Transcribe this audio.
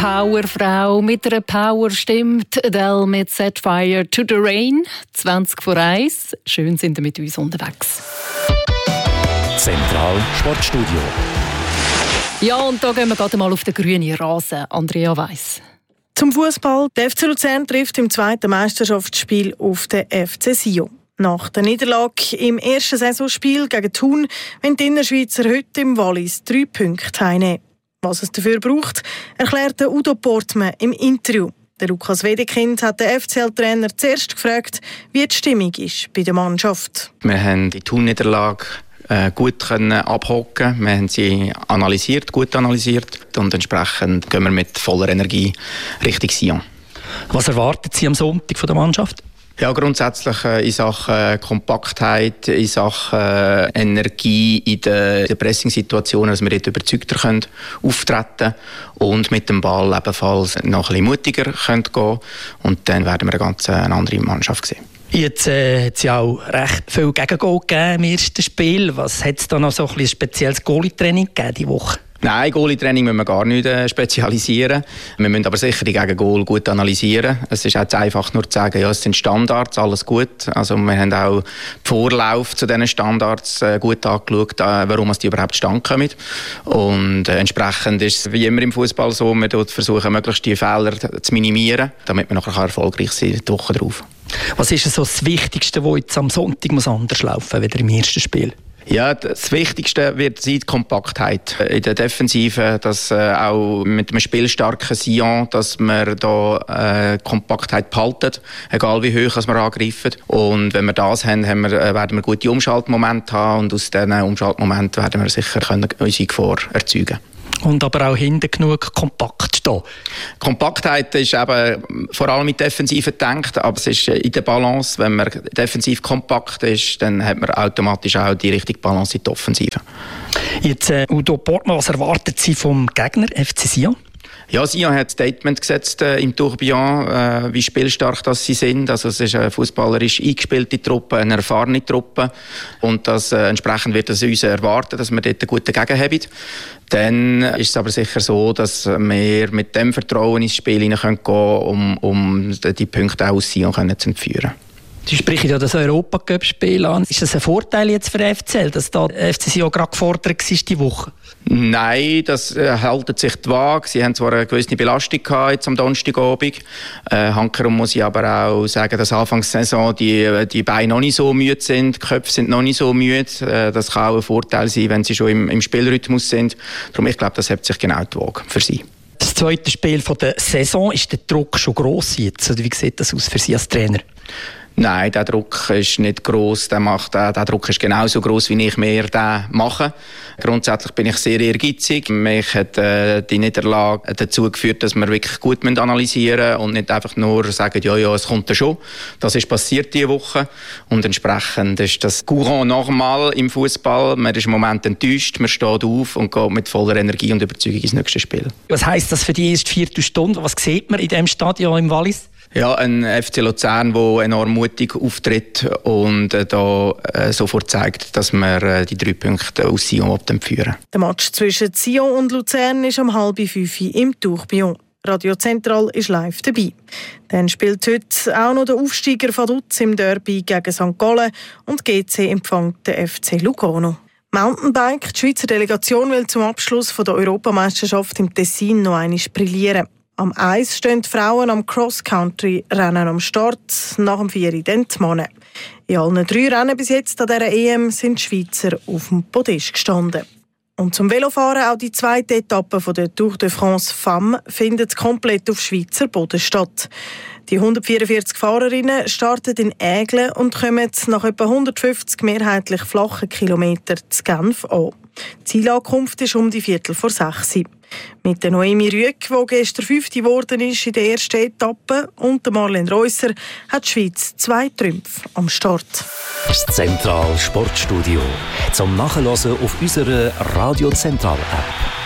Powerfrau mit einer Powerstimme, Adele mit «Set Fire to the Rain», 20:01. Schön sind ihr mit uns unterwegs. Zentral Sportstudio. Ja, und da gehen wir gerade mal auf den grünen Rasen. Andrea Weiss. Zum Fußball. Der FC Luzern trifft im zweiten Meisterschaftsspiel auf den FC Sion. Nach der Niederlage im ersten Saisonspiel gegen Thun wollen die Innerschweizer heute im Wallis 3 Punkte heimnehmen. Was es dafür braucht, erklärte Udo Portmann im Interview. Der Lukas Wedekind hat den FCL-Trainer zuerst gefragt, wie die Stimmung ist bei der Mannschaft. Wir haben die Thun-Niederlage gut abhocken. Wir haben sie gut analysiert und entsprechend gehen wir mit voller Energie Richtung Sion. Was erwarten Sie am Sonntag von der Mannschaft? Ja, grundsätzlich in Sachen Kompaktheit, in Sachen Energie in den Pressing-Situationen, dass wir dort überzeugter auftreten können und mit dem Ball ebenfalls noch ein bisschen mutiger gehen können. Und dann werden wir eine ganz andere Mannschaft sehen. Jetzt hat es ja auch recht viel Gegengol gegeben im ersten Spiel. Was hat es da noch so ein spezielles Goalie-Training gegeben diese Woche? Nein, Goalie-Training müssen wir gar nicht spezialisieren. Wir müssen aber sicher die Gegengol gut analysieren. Es ist jetzt einfach nur zu sagen, ja, es sind Standards, alles gut. Also wir haben auch den Vorlauf zu diesen Standards gut angeschaut, warum die überhaupt zustande kommen. Und entsprechend ist es wie immer im Fußball so, wir versuchen möglichst die Fehler zu minimieren, damit wir nachher erfolgreich sind die Woche drauf. Was ist so das Wichtigste, was jetzt am Sonntag anders laufen muss, als im ersten Spiel? Ja, das Wichtigste wird sein die Kompaktheit in der Defensive, dass auch mit einem spielstarken Sion, dass wir da Kompaktheit behalten, egal wie hoch wir angreifen. Und wenn wir das haben, werden wir gute Umschaltmomente haben und aus diesen Umschaltmomenten werden wir sicher unsere Gefahr erzeugen. Und aber auch hinten genug kompakt stehen. Kompaktheit ist eben vor allem mit Defensive gedacht, aber es ist in der Balance. Wenn man defensiv kompakt ist, dann hat man automatisch auch die richtige Balance in der Offensive. Jetzt, Udo Portmann, was erwartet Sie vom Gegner FC Sion? Ja, Sion hat ein Statement gesetzt im Tourbillon, wie spielstark das sie sind. Also es ist eine fußballerisch eingespielte Truppe, eine erfahrene Truppe. Und entsprechend wird es uns erwarten, dass wir dort einen guten Gegner haben. Dann ist es aber sicher so, dass wir mit dem Vertrauen ins Spiel hineingehen können, um die Punkte auch aus Sion zu entführen. Sie sprechen ja das Europacup-Spiel an. Ist das ein Vorteil jetzt für den FCL, dass da der FC Sion gerade gefordert war diese Woche? Nein, das hält sich die Waage. Sie haben zwar eine gewisse Belastung gehabt jetzt am Donnerstagabend. Hankerum muss ich aber auch sagen, dass Anfangs der Saison die Beine noch nicht so müde sind, die Köpfe sind noch nicht so müde. Das kann auch ein Vorteil sein, wenn sie schon im Spielrhythmus sind. Darum, ich glaube, das hebt sich genau die Waage für sie. Das zweite Spiel der Saison, ist der Druck schon gross jetzt? Oder wie sieht das aus für Sie als Trainer? Nein, der Druck ist nicht gross. Der Druck ist genauso gross, wie ich mir den mache. Grundsätzlich bin ich sehr ehrgeizig. Mich hat die Niederlage dazu geführt, dass wir wirklich gut analysieren müssen und nicht einfach nur sagen, ja, es kommt ja schon. Das ist passiert diese Woche. Und entsprechend ist das Courant normal im Fußball. Man ist im Moment enttäuscht, man steht auf und geht mit voller Energie und Überzeugung ins nächste Spiel. Was heisst das für die erste Viertelstunde? Was sieht man in diesem Stadion im Wallis? Ja, ein FC Luzern, der enorm mutig auftritt und da sofort zeigt, dass wir die 3 Punkte aus Sion entführen. Der Match zwischen Sion und Luzern ist um 4:30 im Tourbillon. Radio Zentral ist live dabei. Dann spielt heute auch noch der Aufsteiger Vaduz im Derby gegen St. Gallen und GC empfängt den FC Lugano. Mountainbike, die Schweizer Delegation will zum Abschluss der Europameisterschaft im Tessin noch einmal brillieren. Am Eis stehen die Frauen am Cross-Country-Rennen am Start, nach dem 4 dann die Männer. In allen 3 Rennen bis jetzt an dieser EM sind die Schweizer auf dem Podest gestanden. Und zum Velofahren auch die zweite Etappe der Tour de France Femmes findet komplett auf Schweizer Boden statt. Die 144 Fahrerinnen starten in Aigle und kommen nach etwa 150 mehrheitlich flachen Kilometern zu Genf an. Die Zielankunft ist um die 5:15. Mit der Noemi Rüegg, die gestern 5. geworden ist in der ersten Etappe, und der Marlene Reusser hat die Schweiz 2 Trümpfe am Start. Das Zentral Sportstudio zum Nachhören auf unserer Radio Zentral App.